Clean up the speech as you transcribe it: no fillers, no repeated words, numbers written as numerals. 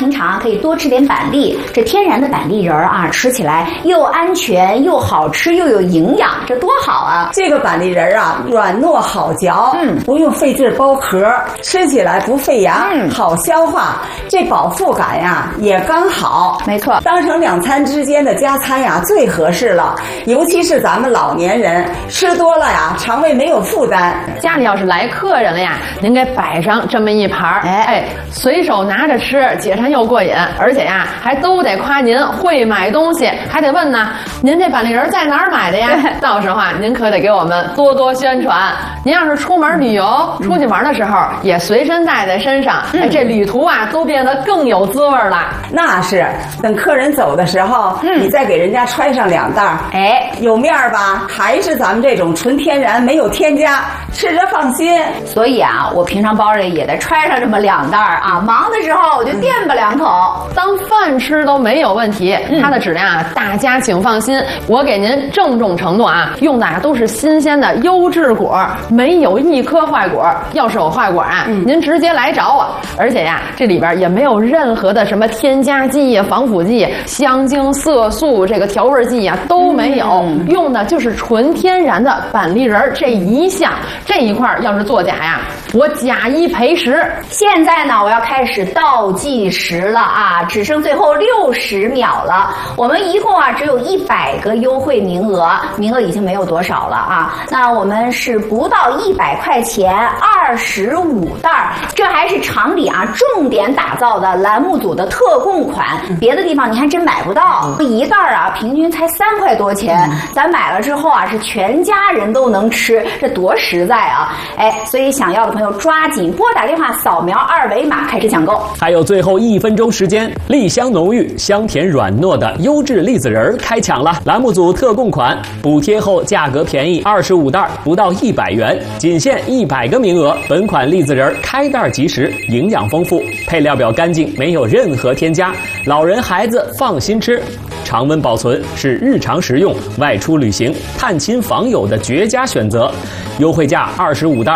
平常可以多吃点板栗，这天然的板栗仁啊，吃起来又安全又好吃又有营养，这多好啊！ 这个板栗仁啊，软糯好嚼，不用费劲剥壳，吃起来不费牙，好消化，这饱腹感呀也刚好。 没错， 当成2餐之间的加餐呀最合适了，尤其是咱们老年人吃多了呀，肠胃没有负担。 家里要是来客人了呀，您给摆上这么一盘随手拿着吃，解馋又过瘾，而且呀还都得夸您会买东西，还得问呢，您这板栗仁在哪儿买的呀？到时候啊，您可得给我们多多宣传。您要是出门旅游、出去玩的时候，也随身带在身上，这旅途啊都变得更有滋味了。 那是，等客人走的时候，你再给人家揣上2袋，有面儿吧？还是咱们这种纯天然，没有添加，吃着放心。 所以啊，我平常包着也得揣上这么2袋啊，忙的时候我就垫吧2口， 当饭吃都没有问题。它的质量啊，大家请放心，我给您郑重承诺啊，用的啊都是新鲜的优质果，没有一颗坏果。要是有坏果啊，您直接来找我。而且呀，这里边也没有任何的什么添加剂、防腐剂、香精、色素这个调味剂啊都没有，用的就是纯天然的板栗仁这一项。这一块要是作假呀，我假1赔10。 现在呢，我要开始倒计时了啊，只剩最后60秒了。我们一共啊只有100个优惠名额，名额已经没有多少了啊。那我们是不到100块钱25袋，这还是厂里啊重点打造的栏目组的特供款，别的地方你还真买不到。一袋啊平均才3块多钱，咱买了之后啊是全家人都能吃，这多实在啊！所以想要的朋友抓紧拨打电话扫描2维码开始抢购。 还有最后1分钟时间，栗香浓郁、香甜软糯的优质栗子仁开抢了！栏目组特供款，补贴后价格便宜，25袋不到100元，仅限100个名额。本款栗子仁开袋即食，营养丰富，配料表干净，没有任何添加，老人孩子放心吃。常温保存是日常食用、外出旅行、探亲访友的绝佳选择。优惠价25袋